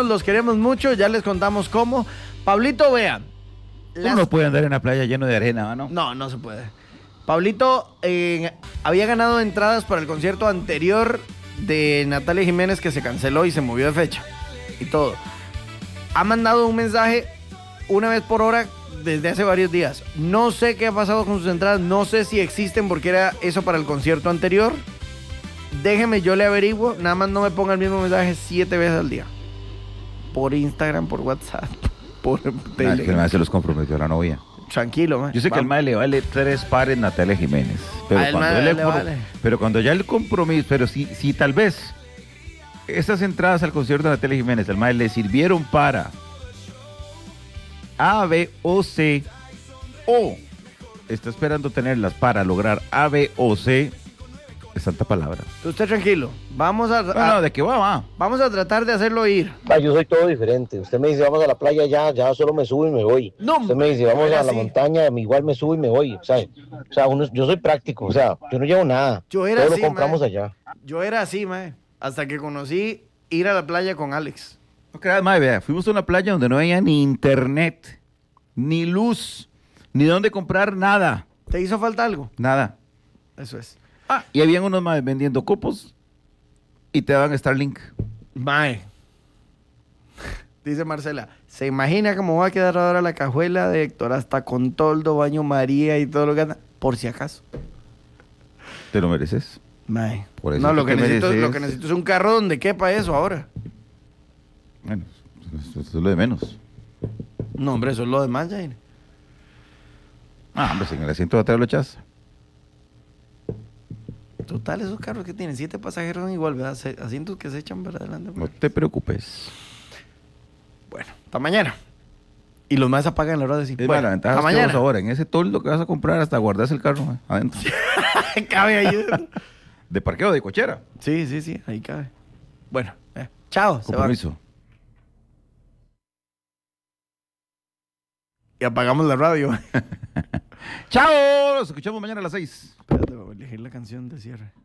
paisanos, los queremos mucho, ya les contamos cómo. Pablito, vea. Uno no puede andar en la playa lleno de arena, ¿no? No, no se puede. Pablito había ganado entradas para el concierto anterior de Natalia Jiménez que se canceló y se movió de fecha y todo. Ha mandado un mensaje una vez por hora desde hace varios días. No sé qué ha pasado con sus entradas, no sé si existen porque era eso para el concierto anterior. Déjeme, yo le averiguo, nada más no me ponga el mismo mensaje 7 veces al día. Por Instagram, por WhatsApp, por Es que el mae se los comprometió a la novia. Tranquilo, man. Yo sé que al mae le vale 3 pares Natalia Jiménez. Pero cuando ya el compromiso, pero si tal vez esas entradas al concierto de Natalia Jiménez, al mae le sirvieron para A, B o C, o está esperando tenerlas para lograr A, B o C, es santa palabra. Usted tranquilo, vamos No, ¿de qué va? Vamos a tratar de hacerlo ir. Yo soy todo diferente. Usted me dice, vamos a la playa ya solo me subo y me voy. No, usted me dice, vamos a la montaña, igual me subo y me voy. O sea, yo soy práctico, yo no llevo nada. Yo era todo así, lo compramos mae. allá. Yo era así, mae, hasta que conocí ir a la playa con Alex. No creas, mae, vea, fuimos a una playa donde no había ni internet, ni luz, ni dónde comprar nada. ¿Te hizo falta algo? Nada. Eso es. Y habían unos más vendiendo copos y te daban Starlink. Mae. Dice Marcela, ¿se imagina cómo va a quedar ahora la cajuela de Héctor? Hasta con toldo, baño María y todo lo que anda. Por si acaso. Te lo mereces. Mae. Por eso No, lo te que mereces. necesito es un carro donde quepa eso ahora. Bueno, eso es lo de menos. No, hombre, eso es lo demás, Jair. Hombre, si en el asiento de atrás lo echas. Total, esos carros que tienen 7 pasajeros son igual, ¿verdad? Asientos que se echan para adelante. No te preocupes. Bueno, hasta mañana. Y los más apagan la hora de 5. Es la ventaja es que vos ahora, en ese toldo que vas a comprar, hasta guardas el carro adentro. Cabe ahí. ¿De parqueo o de cochera? Sí, ahí cabe. Bueno, chao. Con permiso. Y apagamos la radio. ¡Chao! Nos escuchamos mañana a las 6. Espérate, voy a elegir la canción de cierre.